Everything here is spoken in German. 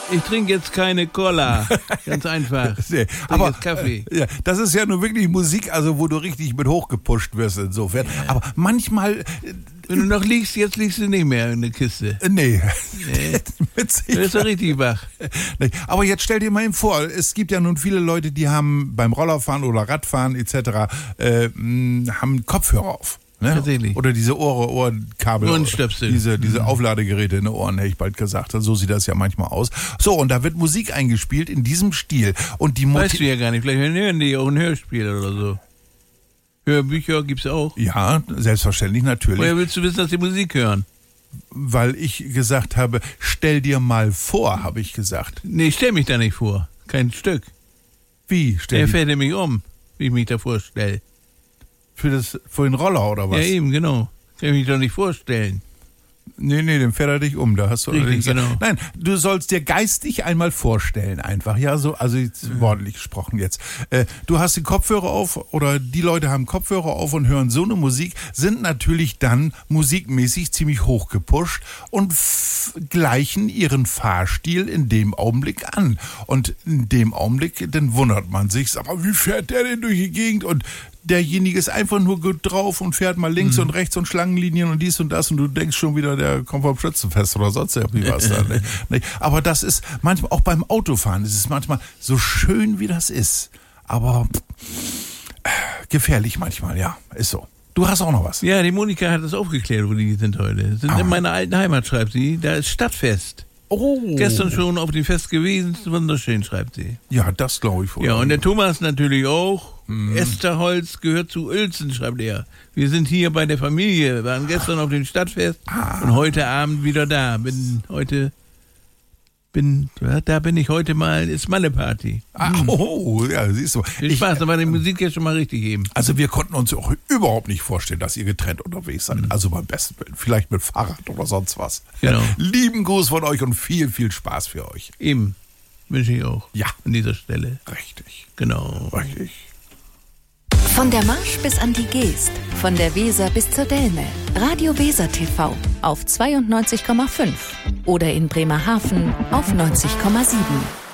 Ich trinke jetzt keine Cola. Ganz einfach. Nee, Ich aber jetzt Kaffee. Ja, das ist ja nun wirklich Musik, also wo du richtig mit hochgepusht wirst insofern. Ja. Aber manchmal... Wenn du noch liegst, jetzt liegst du nicht mehr in der Kiste. Nee. Du bist doch richtig wach. Nee. Aber jetzt stell dir mal eben vor, es gibt ja nun viele Leute, die haben beim Rollerfahren oder Radfahren etc. Haben Kopfhörer auf. Ne? Tatsächlich. Oder diese Ohrenkabel. Ohrenstöpsel. Diese Aufladegeräte in den Ohren, hätte ich bald gesagt. So sieht das ja manchmal aus. So, und da wird Musik eingespielt in diesem Stil. Und die weißt du ja gar nicht. Vielleicht hören die auch ein Hörspiel oder so. Hörbücher gibt's auch. Ja, selbstverständlich, natürlich. Woher willst du wissen, dass die Musik hören? Weil ich gesagt habe, stell dir mal vor, habe ich gesagt. Nee, stell mich da nicht vor. Kein Stück. Wie? Der fährt nämlich um, wie ich mich da vorstelle. Für den Roller oder was? Ja, eben, genau. Kann ich mich doch nicht vorstellen. Nee, den fährt er dich um, da hast du richtig, genau. Nein, du sollst dir geistig einmal vorstellen einfach, ja, so, also jetzt wortlich gesprochen jetzt. Du hast die Kopfhörer auf oder die Leute haben Kopfhörer auf und hören so eine Musik, sind natürlich dann musikmäßig ziemlich hochgepusht und gleichen ihren Fahrstil in dem Augenblick an. Und in dem Augenblick, dann wundert man sich, aber wie fährt der denn durch die Gegend? Und derjenige ist einfach nur gut drauf und fährt mal links und rechts und Schlangenlinien und dies und das und du denkst schon wieder, der kommt vom Schützenfest oder sonst irgendwie was da. Ne? Aber das ist manchmal, auch beim Autofahren, ist es manchmal so schön, wie das ist. Aber gefährlich manchmal, ja, ist so. Du hast auch noch was. Ja, die Monika hat das aufgeklärt, wo die sind heute. Sind in meiner alten Heimat, schreibt sie. Da ist Stadtfest. Oh. Gestern schon auf dem Fest gewesen, wunderschön, schreibt sie. Ja, das glaube ich wohl. Ja, und der Thomas natürlich auch. Esterholz gehört zu Uelzen, schreibt er. Wir sind hier bei der Familie, waren gestern auf dem Stadtfest und heute Abend wieder da. Da bin ich heute mal, ist Malle-Party. Ja, siehst du. Viel Spaß, da war die Musik ja schon mal richtig eben. Also wir konnten uns auch überhaupt nicht vorstellen, dass ihr getrennt unterwegs seid. Also beim besten Willen, vielleicht mit Fahrrad oder sonst was. Genau. Lieben Gruß von euch und viel, viel Spaß für euch. Eben, wünsche ich auch. Ja. An dieser Stelle. Richtig. Genau. Richtig. Von der Marsch bis an die Geest, von der Weser bis zur Delme. Radio Weser TV auf 92,5 oder in Bremerhaven auf 90,7.